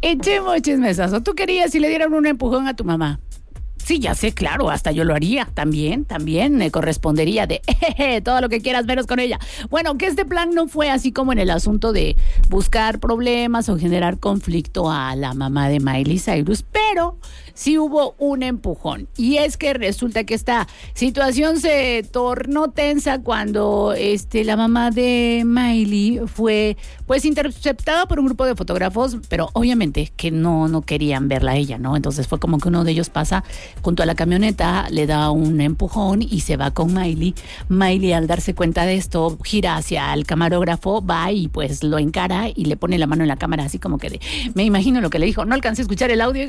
Echemos chismesazo. ¿Tú querías si le dieran un empujón a tu mamá? Sí, ya sé, claro, hasta yo lo haría. También me correspondería de todo lo que quieras, menos con ella. Bueno, que este plan no fue así como en el asunto de buscar problemas o generar conflicto a la mamá de Miley Cyrus, pero sí hubo un empujón. Y es que resulta que esta situación se tornó tensa cuando la mamá de Miley fue pues interceptada por un grupo de fotógrafos, pero obviamente que no querían verla a ella, ¿no? Entonces fue como que uno de ellos pasa junto a la camioneta, le da un empujón y se va con Miley. Miley, al darse cuenta de esto, gira hacia el camarógrafo, va y pues lo encara y le pone la mano en la cámara, así como que me imagino lo que le dijo. No alcancé a escuchar el audio,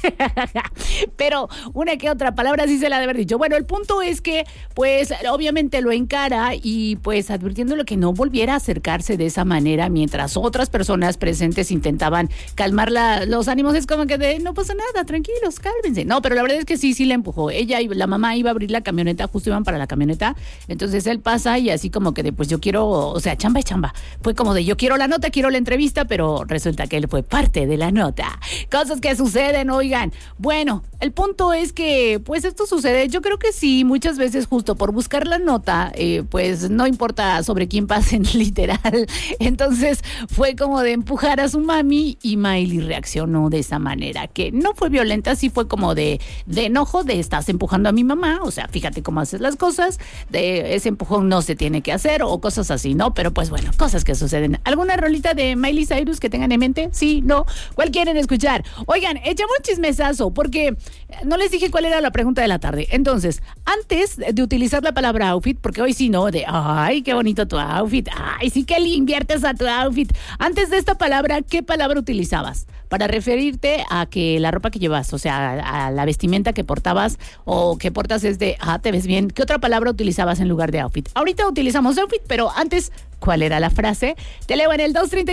pero una que otra palabra sí se la ha de haber dicho. Bueno, el punto es que pues obviamente lo encara y pues advirtiéndole que no volviera a acercarse de esa manera mientras otras personas presentes intentaban calmar los ánimos. Es como que no pasa nada, tranquilos, cálmense. No, pero la verdad es que sí le empujó. Ella y la mamá iba a abrir la camioneta, justo iban para la camioneta. Entonces él pasa y así como que de pues yo quiero, o sea, chamba es chamba. Fue como de yo quiero la nota, quiero la entrevista, pero resulta que él fue parte de la nota. Cosas que suceden, oigan. Bueno, el punto es que pues esto sucede, yo creo que sí, muchas veces justo por buscar la nota, pues no importa sobre quién pasen, literal. Entonces fue como de empujar a su mami y Miley reaccionó de esa manera, que no fue violenta, sí fue como de enojo, de estás empujando a mi mamá, o sea, fíjate cómo haces las cosas, de ese empujón no se tiene que hacer o cosas así, ¿no? Pero pues bueno, cosas que suceden. ¿Alguna rolita de Miley Cyrus que tengan en mente? Sí, no, ¿cuál quieren escuchar? Oigan, echamos un chismesazo porque no les dije cuál era la pregunta de la tarde. Entonces, antes de utilizar la palabra outfit, porque hoy sí, ¿no? De, ay, qué bonito tu outfit, ay, sí que le inviertes a tu outfit. Antes de esta palabra, ¿qué palabra utilizabas? Para referirte a que la ropa que llevas, o sea, a la vestimenta que portabas o que portas es de, te ves bien. ¿Qué otra palabra utilizabas en lugar de outfit? Ahorita utilizamos outfit, pero antes, ¿cuál era la frase? Te leo en el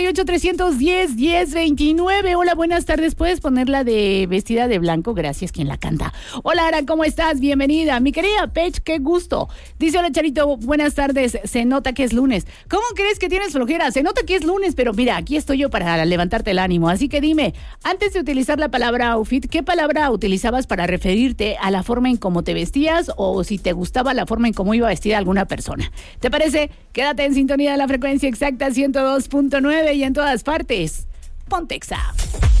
238-310-1029. Hola, buenas tardes. ¿Puedes ponerla de vestida de blanco? Gracias, quien la canta. Hola, Ara, ¿cómo estás? Bienvenida. Mi querida Pech, qué gusto. Dice, hola, Charito, buenas tardes. Se nota que es lunes. ¿Cómo crees que tienes flojera? Se nota que es lunes, pero mira, aquí estoy yo para levantarte el ánimo. Así que dime, antes de utilizar la palabra outfit, ¿qué palabra utilizabas para referirte a la forma en cómo te vestías o si te gustaba la forma en cómo iba vestida alguna persona? ¿Te parece? Quédate en sintonía de la frecuencia exacta 102.9 y en todas partes. Pontexa.